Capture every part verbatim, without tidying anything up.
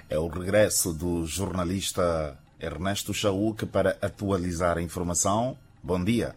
É o regresso do jornalista Ernesto Chauque para atualizar a informação. Bom dia.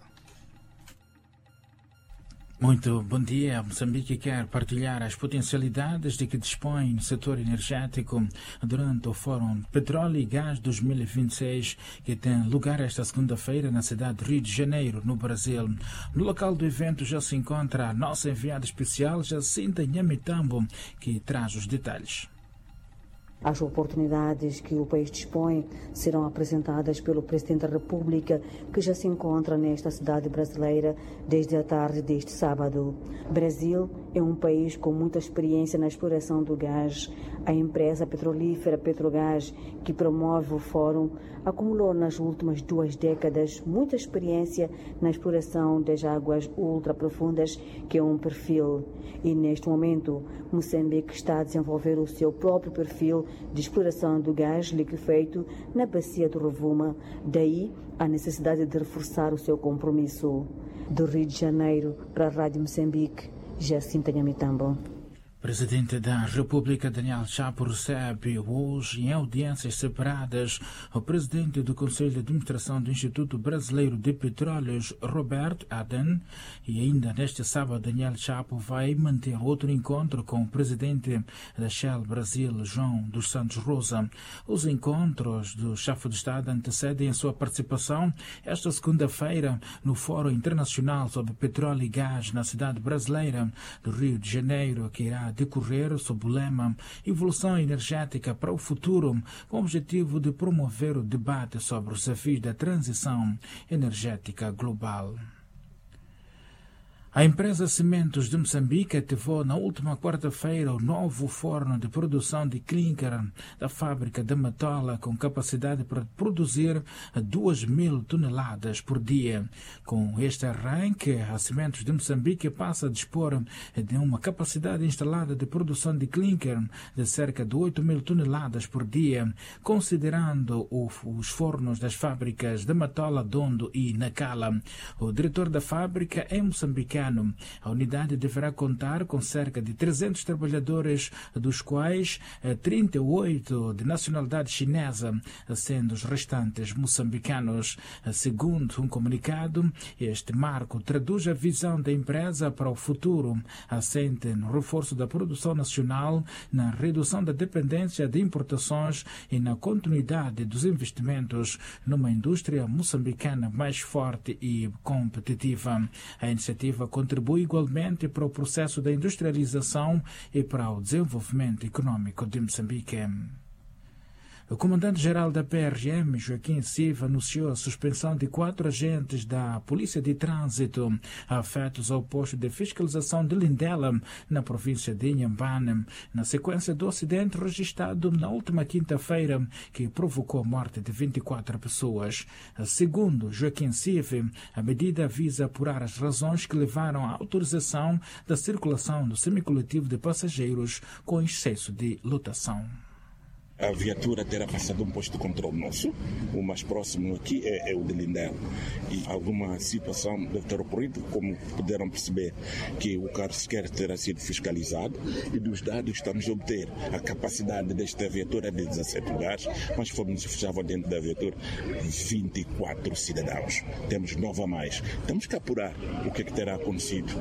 Muito bom dia. Moçambique quer partilhar as potencialidades de que dispõe no setor energético durante o Fórum Petróleo e Gás dois mil e vinte e seis, que tem lugar esta segunda-feira na cidade do Rio de Janeiro, no Brasil. No local do evento já se encontra a nossa enviada especial, Jacinta Nhamitambo, que traz os detalhes. As oportunidades que o país dispõe serão apresentadas pelo Presidente da República, que já se encontra nesta cidade brasileira desde a tarde deste sábado. Brasil é um país com muita experiência na exploração do gás. A empresa petrolífera Petrogás, que promove o fórum, acumulou nas últimas duas décadas muita experiência na exploração das águas ultraprofundas, que é um perfil. E neste momento, Moçambique está a desenvolver o seu próprio perfil de exploração do gás liquefeito na bacia do Rovuma. Daí a necessidade de reforçar o seu compromisso. Do Rio de Janeiro para a Rádio Moçambique, Jacinta Nhamitambo. Presidente da República Daniel Chapo recebe hoje em audiências separadas o presidente do Conselho de Administração do Instituto Brasileiro de Petróleos, Roberto Aden, e ainda neste sábado Daniel Chapo vai manter outro encontro com o presidente da Shell Brasil, João dos Santos Rosa. Os encontros do chefe de Estado antecedem a sua participação esta segunda-feira no Fórum Internacional sobre Petróleo e Gás na cidade brasileira do Rio de Janeiro, que irá decorrer sob o lema Evolução Energética para o Futuro, com o objetivo de promover o debate sobre os desafios da transição energética global. A empresa Cimentos de Moçambique ativou na última quarta-feira o novo forno de produção de clinker da fábrica de Matola, com capacidade para produzir duas mil toneladas por dia. Com este arranque, a Cimentos de Moçambique passa a dispor de uma capacidade instalada de produção de clinker de cerca de oito mil toneladas por dia, considerando o, os fornos das fábricas de Matola, Dondo e Nacala. O diretor da fábrica é moçambicano. A unidade deverá contar com cerca de trezentos trabalhadores, dos quais trinta e oito de nacionalidade chinesa, sendo os restantes moçambicanos. Segundo um comunicado, este marco traduz a visão da empresa para o futuro, assente no reforço da produção nacional, na redução da dependência de importações e na continuidade dos investimentos numa indústria moçambicana mais forte e competitiva. A iniciativa contribui igualmente para o processo da industrialização e para o desenvolvimento econômico de Moçambique. O comandante-geral da P R M, Joaquim Silva, anunciou a suspensão de quatro agentes da Polícia de Trânsito afetos ao posto de fiscalização de Lindela, na província de Inhambane, na sequência do acidente registrado na última quinta-feira, que provocou a morte de vinte e quatro pessoas. Segundo Joaquim Silva, a medida visa apurar as razões que levaram à autorização da circulação do semicoletivo de passageiros com excesso de lotação. A viatura terá passado um posto de controle nosso, o mais próximo aqui é, é o de Lindela. E alguma situação deve ter ocorrido, como puderam perceber, que o carro sequer terá sido fiscalizado, e dos dados estamos a obter a capacidade desta viatura de dezassete lugares, mas fomos fechavam dentro da viatura vinte e quatro cidadãos. Temos nove a mais. Temos que apurar o que é que terá acontecido.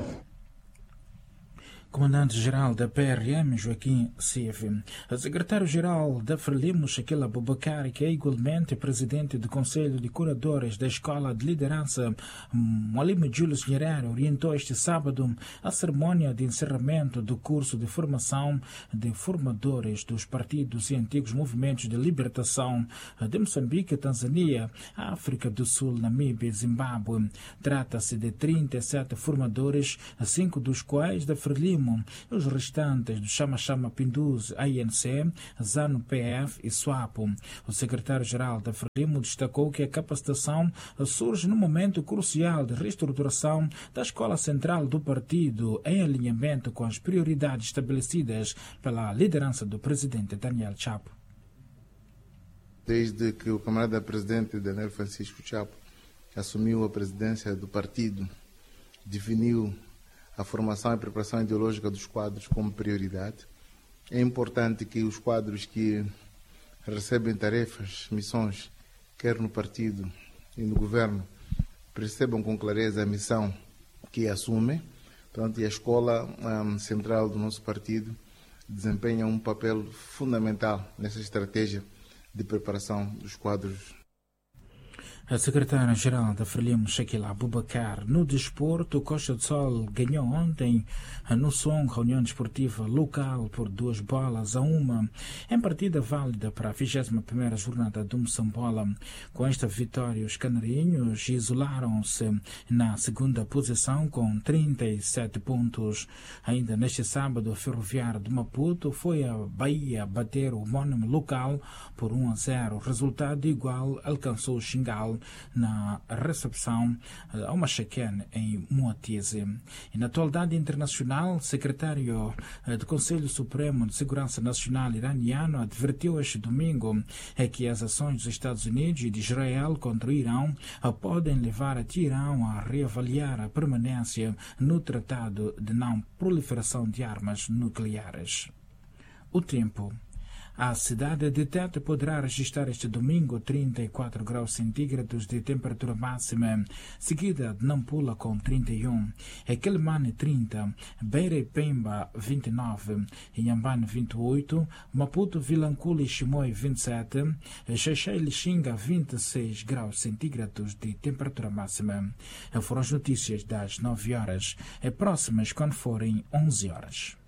Comandante-Geral da P R M, Joaquim Silva. O secretário-geral da Frelimo, Shaquille Abubakar, que é igualmente presidente do Conselho de Curadores da Escola de Liderança Mwalimu Julius Nyerere, orientou este sábado a cerimônia de encerramento do curso de formação de formadores dos partidos e antigos movimentos de libertação de Moçambique, Tanzânia, África do Sul, Namíbia e Zimbábue. Trata-se de trinta e sete formadores, cinco dos quais da Frelimo, os restantes do Chama Chama Pindus, A N C, ZANU P F e SWAPO. O secretário-geral da Frelimo destacou que a capacitação surge num momento crucial de reestruturação da escola central do partido, em alinhamento com as prioridades estabelecidas pela liderança do presidente Daniel Chapo. Desde que o camarada presidente Daniel Francisco Chapo assumiu a presidência do partido, definiu a formação e preparação ideológica dos quadros como prioridade. É importante que os quadros que recebem tarefas, missões, quer no partido e no governo, percebam com clareza a missão que assumem. Portanto, e a escola um, central do nosso partido desempenha um papel fundamental nessa estratégia de preparação dos quadros. A secretária-geral da Frelimo, Shaquila Abubakar, no desporto, Costa do Sol ganhou ontem no Som reunião desportiva local por duas bolas a uma, em partida válida para a vigésima primeira jornada do Moçambola. Com esta vitória, os canarinhos isolaram-se na segunda posição com trinta e sete pontos. Ainda neste sábado, o Ferroviário de Maputo foi a Bahia bater o homónimo local por um a zero. O resultado igual alcançou o Xingal na recepção a uma Machaquén em Moatize. E na atualidade internacional, o secretário do Conselho Supremo de Segurança Nacional iraniano advertiu este domingo que as ações dos Estados Unidos e de Israel contra o Irão podem levar a Teherão a reavaliar a permanência no Tratado de Não Proliferação de Armas Nucleares. O tempo. A cidade de Tete poderá registrar este domingo trinta e quatro graus centígrados de temperatura máxima, seguida de Nampula com trinta e um, Quelimane trinta, Beira e Pemba vinte e nove, Inhambane vinte e oito, Maputo, Vilanculo e Chimoio vinte e sete, Xaixai e Lixinga vinte e seis graus centígrados de temperatura máxima. Foram as notícias das nove horas, próximas quando forem onze horas.